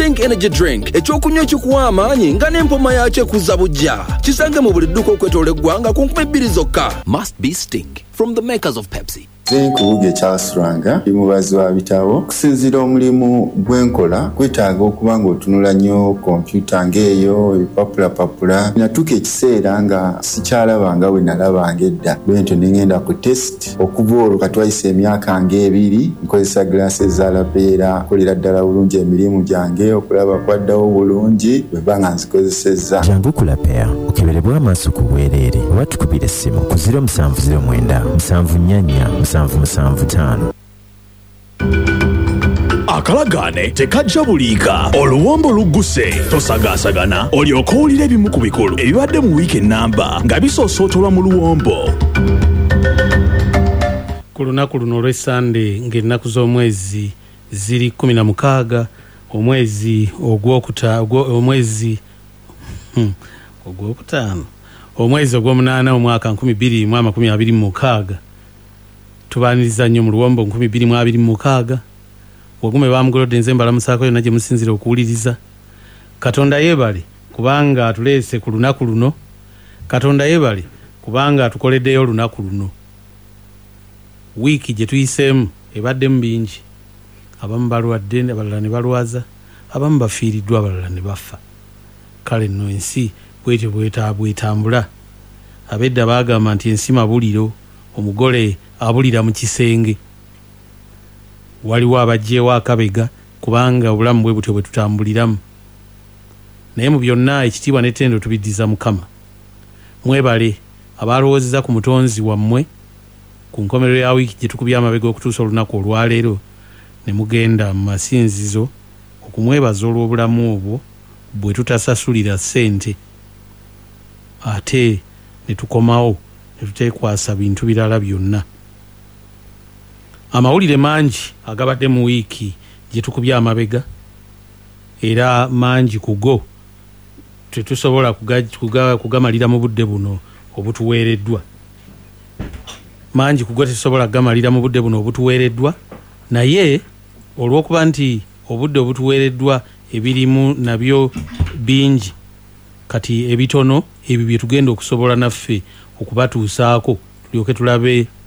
Pink Energy Drink ekyokunywa ekikuwa amaanyi nga n'empoma yakyo ekuzza buggya. Kisange mu buli dduuka okwetoola eggwanga ku 2,000 zokka. Must be Sting from the makers of Pepsi. Zenkubuge Charles Rwanga ndi mubazi wa bitabo. Okusinziira omulimu gwenkola kwetaaga okuba ng'otunula nnyo kompyuta ng'eyo ebipapulapapula. Natuuka ekiseera nga sikyalabanga we nalabanga edda. Bwentyo ne ngenda ku test okuva olwo katwayise emyaka ng'ebiri nkozesa glasses za lapeera nkolera ddala bulungi emirimu gyange okulaba kwaddawo bulungi bwe mba nga nzikozesezza. Jangu ku lapeera okeberebwa amaaso ku bwereere oba tukubira essimu ku 0709 744 775. Akalagane tekajja buliika oluwombo lugguse tosagaasagana olyoka owulira ebimu ku bikulu ebibadde mu wiiki ennamba nga bisoosootolwa mu luwombo. Ku lunaku luno olw'Essande ng'ennaku z'omwezi ziri 16 omwezi ogw'omunaana omwaka 2026 tubaaniriza nnyo mu luwombo 2026 wagume bamugolodde nze mbalamusaako yonna gye musinzira okuwuliriza. Katonda yeebale kubanga atuleese ku lunaku luno. Katonda yeebale kubanga atukoleddeyo olunaku luno. Wiiki gye tuyiseemu ebaddemu bingi. Abamu balwadde abalala ne balwaza, abamu bafiiriddwa abalala ne bafa. Kale nno ensi bwetyo bwetambula. Abedda baagamba nti ensi mabuliro, omugole abulira mu kisenge. Waliwo abajjeewo akabega kubanga obulamu bwe butyo bwe tutambuliramu. Naye mu byonna ekitiibwa n'ettendo tubiddiza Mukama. Mwebale abalowoozeza ku mutonzi wammwe ku nkomerero ya wiiki gye tukubye amabega okutuusa olunaku olwaleero ne mugenda mu masinzizo okumwebaza olw'obulamu obwo bwe tutasasulira ssente ate ne tukomawo ne tuteekwasa bintu birala byonna. Amawulire mangi agabadde mu wiiki gye tukubye amabega era mangi kugo tetusobola kugamalira mu budde buno obutuweereddwa. Mangi kugo tetusobola kugamalira mu budde buno obutuweereddwa, naye olw'okuba nti obudde obutuweereddwa ebirimu nabyo bingi, kati ebitono ebyo bye tugenda okusobola naffe okubatuusaako tulyoke tulabe